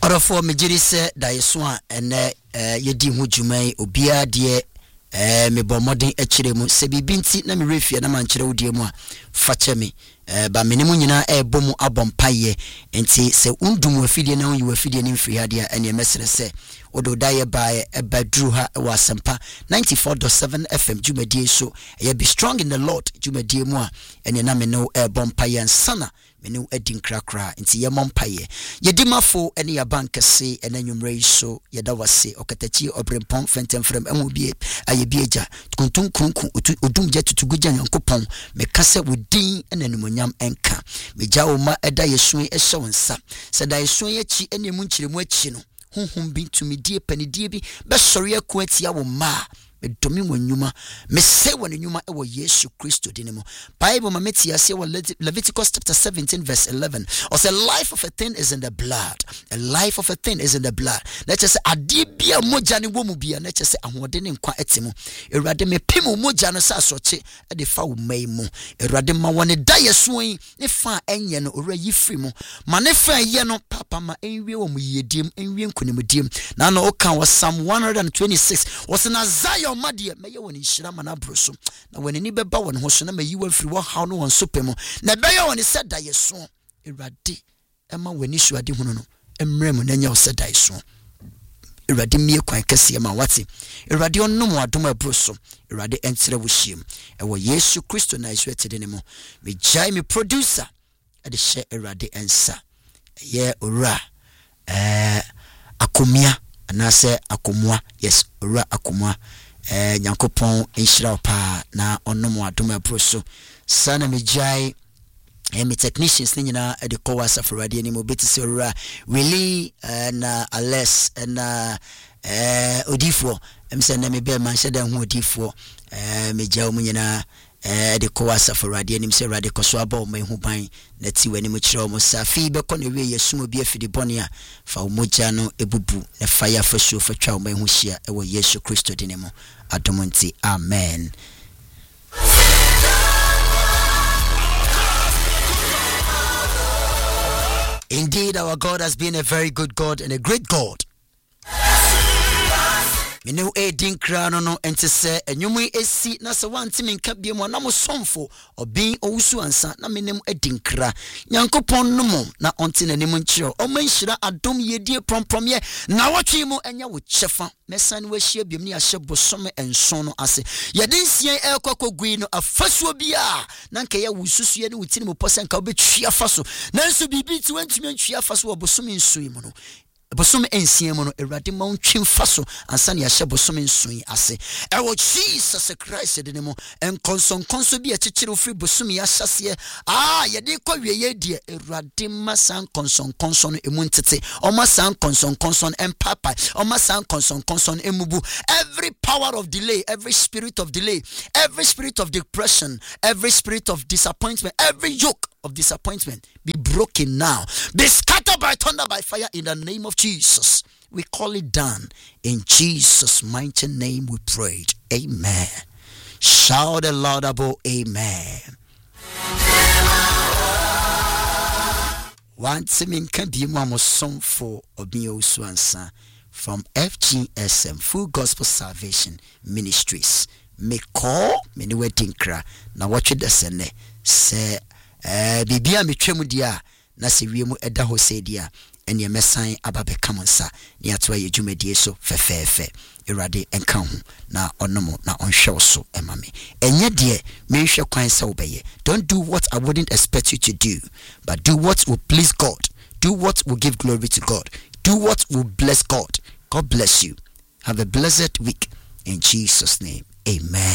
Orofo mejiri se dayeso a ene yedi ho dwumai obia de me bomodin akire mu se bibinti na me refie na mankire wodie mu a fache me ba menimu nyina ebomu abompaye enti se undum afidie na unyi afidie ni mfiri hade a ene mesere se odo daye bae ebadru ha wasempa 94.7 FM dwumadie so ye be strong in the Lord dwumadie mu a ene na me no bompaye nsana menu edin krakra nti ye mompaye yedimafo ene ya bankese ene nwumre so yeda wase okatachi obrempon fentemfrem amobie ayebieja kuntun krunku odum je tutuguja nyankopon mekase wodin ene numonyam enka mejawo ma eda yesu ehye wonsa se da yesu yechi ene mu nkyiremu achi no honhom bi tumidie panidie bi be sori akuatia wo ma medomi wanyuma mese wanyuma ewo Yesu Kristo dinemo Bible mameti ase wo Leviticus chapter 17 verse 11 or say life of a thing is in the blood, a life of a thing is in the blood. Let's say adibia moja ni wo mu bia na che say ahode ne nkwa etemu erade me pemu moja no sa soche e de fa wo mai mu erade ma woni da yeso yi ne fa enye no ora yi firi mu ma ne fa ye no papa ma enwie wo mu yediem enwie nkonimdiem na no o kan was Psalm 126 was na Zion madie meye woni nhira mana broso na woni ni beba woni ho so na mayi wa firi wo haw no won so pemu na beye woni se da yeso erade ema woni suade hunu no emrem na nya wo se da yeso erade mie kwan kase ma wate erade onnom adom abroso erade entere wo hiem ewo Yesu Kristo na isu etede ne mo me jai me producer e de she erade ensa ye ora akomia anase akomwa yes ora akomwa nyankopon enhyira pa na onnom adom abroso sana me jai me technicians ni nyina e de kowa safarade ni mo beti se ora really na ales na odifo emse na me be man sheda hu odifo me jawo nyina de kowa safarade ni mse rade koso aba mai hu ban na ti wani mu kire mo safi be ko na we yesu obi afidi bone a fa moja no ebubu na fire fasu fatwa mai hu hia e wo Yesu Kristo dinemo adomonti amen. Indeed, our God has been a very good God and a great God. Me no edin krano no ente se enwumu esi na se wantimi nka biemu na mo somfo obin owusu ansa na menem edin kra nyankopon no mo na onti nanim nkyiro o manhyira adom yedie promprom ye na wotwe mu enya wo chefa mesan we hia biemu ni ahye bosome enson no ase yedin sien ekokogui no afasuo bia na nka ye wususu ye ne wutini mo posen ka obetwa afaso nanso bibi ti wantumi antwa afaso wo bosome nsui mu no bosome ensiem no erade ma untwim faso ansa ne ahye bosome nsui ase ewo Jesus Christ de nemo enkonso bi akikire free bosome ya hyase yede kwa wieye die erade ma san konso no emuntete o ma san konso empapa o ma san konso emubu every power of delay, every spirit of delay, every spirit of depression, every spirit of disappointment, every yoke of disappointment be broken now, be scattered by thunder, by fire in the name of Jesus. We call it done in Jesus' mighty name we prayed. Amen. Shout a laudable amen. Once min can be mama song for Obio Swansa from FGSM Full Gospel Salvation Ministries. Me call me no wedding kra na watch the sene se bibia metwam dia na se wiemu eda ho se dia ene mesan ababe kamonsa ne atwa ye dwumadie so fefefe erade enka ho na onomo na onhwe so emame enye de menhwe kwan se obeye. Don't do what I wouldn't expect you to do, but do what will please God, do what will give glory to God, do what will bless God. God bless you. Have a blessed week in Jesus' name. Amen.